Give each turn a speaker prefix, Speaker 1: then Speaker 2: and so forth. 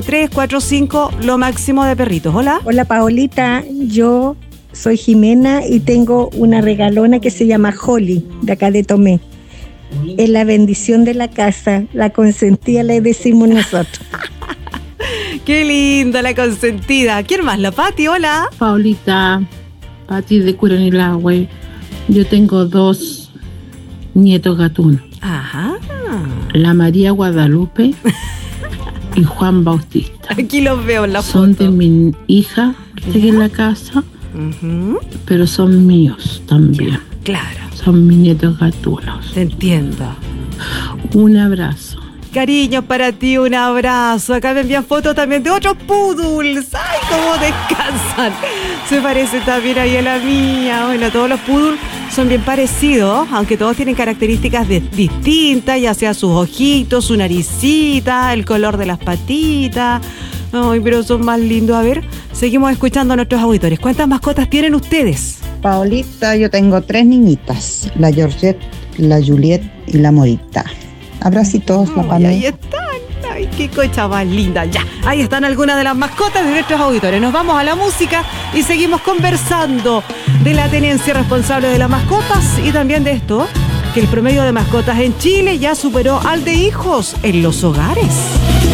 Speaker 1: 3, 4, 5, lo máximo de perritos. Hola.
Speaker 2: Hola Paolita, yo soy Jimena y tengo una regalona que se llama Holly, de acá de Tomé. Es la bendición de la casa, la consentida le decimos nosotros.
Speaker 1: Qué linda la consentida. ¿Quién más? La Pati, hola.
Speaker 3: Paulita, Pati de Curanilahue. Yo tengo 2 nietos gatunos.
Speaker 1: Ajá.
Speaker 3: La María Guadalupe y Juan Bautista.
Speaker 1: Aquí los veo en la foto.
Speaker 3: Son de mi hija que está aquí en la casa, pero son míos también.
Speaker 1: Claro.
Speaker 3: Son mis nietos gatunos.
Speaker 1: Te entiendo.
Speaker 3: Un abrazo.
Speaker 1: Cariño para ti, un abrazo. Acá me envían fotos también de otros poodles. ¡Ay, cómo descansan! Se parece también ahí a la mía. Bueno, todos los poodles son bien parecidos, aunque todos tienen características distintas, ya sea sus ojitos, su naricita, el color de las patitas. Ay, pero son más lindos. A ver, seguimos escuchando a nuestros auditores. ¿Cuántas mascotas tienen ustedes?
Speaker 4: Paolita, yo tengo 3 niñitas, la Georgette, la Juliette y la Morita. Abracitos, la Pame.
Speaker 1: Ahí están. Ay, qué cocha más linda. Ya, ahí están algunas de las mascotas de nuestros auditores. Nos vamos a la música y seguimos conversando de la tenencia responsable de las mascotas y también de esto, que el promedio de mascotas en Chile ya superó al de hijos en los hogares.